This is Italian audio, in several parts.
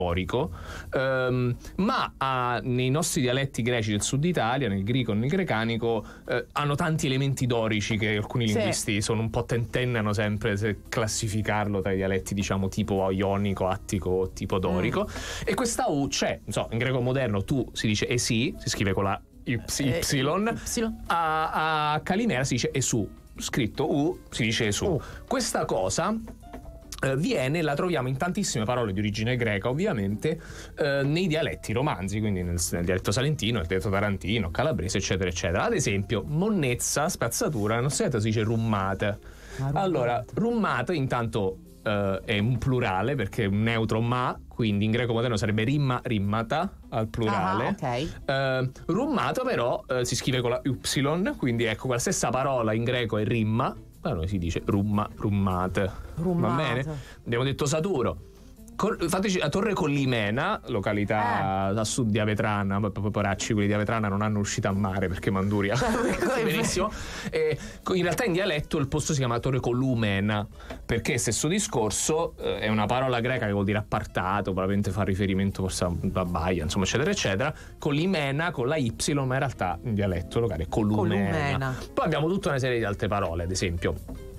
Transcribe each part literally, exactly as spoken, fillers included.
dorico, ehm, ma ha, nei nostri dialetti greci del sud Italia, nel greco e nel grecanico, eh, hanno tanti elementi dorici che alcuni Sì. linguisti sono un po' tentennano sempre se classificarlo tra i dialetti diciamo tipo ionico, attico o tipo dorico, mm. e questa U c'è, non so, in greco moderno tu si dice esi, si scrive con la Y, eh, y. y. A, a Calimera si dice esu, scritto U si dice esu. Uh. Questa cosa Uh, viene, la troviamo in tantissime parole di origine greca, ovviamente, uh, nei dialetti romanzi, quindi nel, nel dialetto salentino, nel dialetto tarantino, calabrese, eccetera, eccetera. Ad esempio, monnezza, spazzatura, nel nostro dialetto si dice rummate. Ah, allora, rummate intanto uh, è un plurale perché è un neutro ma, quindi in greco moderno sarebbe rimma, rimmata al plurale. Ah, okay. uh, rummato però uh, si scrive con la Y, quindi ecco, la stessa parola in greco è rimma, ma noi si dice rumma, rummate. Rummate. Va bene? Abbiamo detto Saturo. Col, fateci a Torre Collimena, località eh. a sud di Avetrana, poi poracci quelli di Avetrana non hanno uscita a mare perché Manduria benissimo. E in realtà in dialetto il posto si chiama Torre Columena, perché stesso discorso, eh, è una parola greca che vuol dire appartato, probabilmente fa riferimento forse a una baia, insomma, eccetera eccetera. Collimena con la Y, ma in realtà in dialetto locale è Columena. Columena. Poi abbiamo tutta una serie di altre parole, ad esempio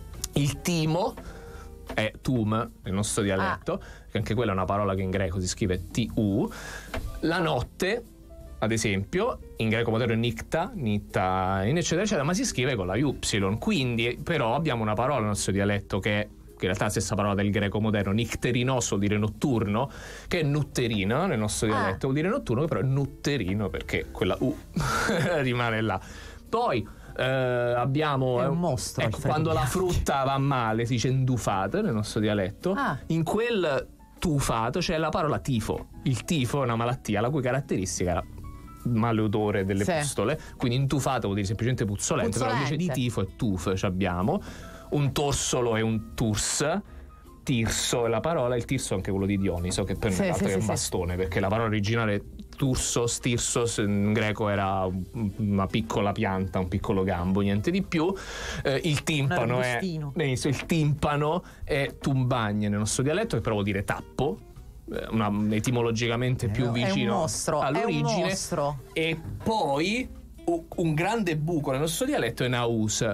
il timo è tum nel nostro dialetto, ah. che anche quella è una parola che in greco si scrive tu. La notte, ad esempio, in greco moderno è nicta, nitta, eccetera eccetera, ma si scrive con la Y. Quindi però abbiamo una parola nel nostro dialetto che è, che in realtà è la stessa parola del greco moderno, nicterinoso, vuol dire notturno, che è nutterino nel nostro dialetto, ah. vuol dire notturno, però è nutterino perché quella U rimane là. Poi Uh, abbiamo è un mostro, ecco, quando la frutta va male si dice indufata nel nostro dialetto. Ah. In quel tufato c'è la parola tifo. Il tifo è una malattia la cui caratteristica è la maleodore delle sì. pustole, quindi intufato vuol dire semplicemente puzzolente, puzzolente. Però invece di tifo è tuf. Cioè abbiamo un torsolo e un turs. Tirso è la parola, il tirso è anche quello di Dioniso, che per sì, me sì, è sì, un sì. bastone, perché la parola originale tursos, tirsos in greco era una piccola pianta, un piccolo gambo, niente di più. Eh, il timpano è il timpano è tumbagne nel nostro dialetto, che però vuol dire tappo, una, etimologicamente più è vicino un mostro, all'origine. È un mostro. E poi un grande buco nel nostro dialetto è naus.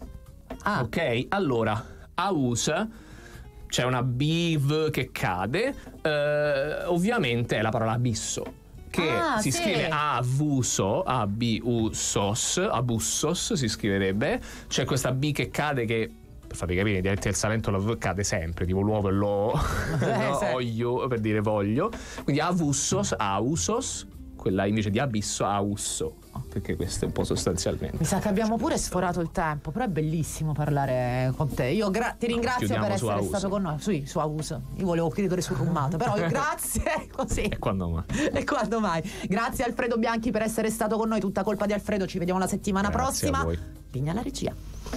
Ah. Ok, allora aus c'è una biv che cade, eh, ovviamente è la parola abisso, che ah, si sì. scrive avuso, a b u sos, abussos si scriverebbe. C'è questa B che cade, che per farvi capire, nei dialetti del Salento la V cade sempre, tipo l'uovo e l'o, eh, no? sì. Oglio per dire voglio, quindi avussos, ausos, quella invece di abisso, ausso, perché questo è un po' sostanzialmente. Mi sa che abbiamo pure sforato il tempo, però è bellissimo parlare con te. Io gra- ti ringrazio Chiudiamo per su essere auso. stato con noi. Sì, su auso. Io volevo chiedere sul rummato, però grazie, così. E quando mai? E quando mai? Grazie Alfredo Bianchi per essere stato con noi, tutta colpa di Alfredo. Ci vediamo la settimana Grazie prossima. a voi. Vigna la regia.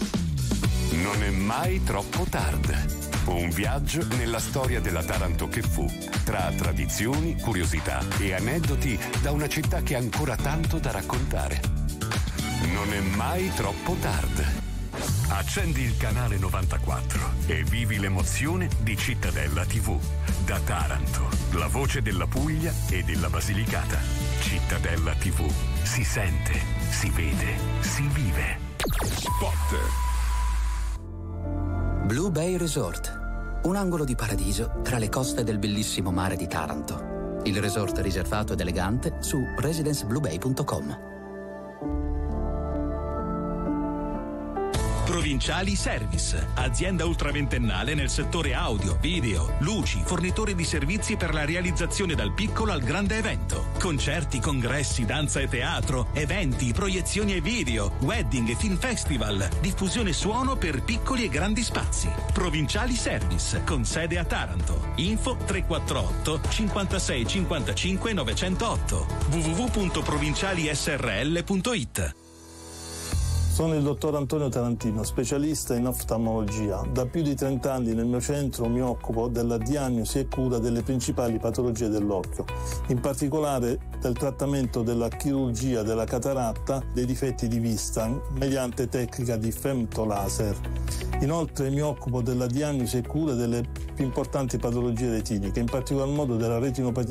Non è mai troppo tardi. Un viaggio nella storia della Taranto che fu, tra tradizioni, curiosità e aneddoti da una città che ha ancora tanto da raccontare. Non è mai troppo tardi. Accendi il canale novantaquattro e vivi l'emozione di Cittadella tivù. Da Taranto, la voce della Puglia e della Basilicata. Cittadella tivù. Si sente, si vede, si vive. Spot. Blue Bay Resort, un angolo di paradiso tra le coste del bellissimo mare di Taranto. Il resort riservato ed elegante su residence blue bay punto com. Provinciali Service, azienda ultraventennale nel settore audio, video, luci, fornitore di servizi per la realizzazione dal piccolo al grande evento. Concerti, congressi, danza e teatro, eventi, proiezioni e video, wedding e film festival, diffusione suono per piccoli e grandi spazi. Provinciali Service, con sede a Taranto. Info tre quattro otto cinquantasei cinquantacinque novecentotto w w w punto provinciali s r l punto i t. Sono il dottor Antonio Tarantino, specialista in oftalmologia. Da più di trenta anni nel mio centro mi occupo della diagnosi e cura delle principali patologie dell'occhio, in particolare del trattamento della chirurgia della cataratta, dei difetti di vista, mediante tecnica di femtolaser. Inoltre mi occupo della diagnosi e cura delle più importanti patologie retiniche, in particolar modo della retinopatia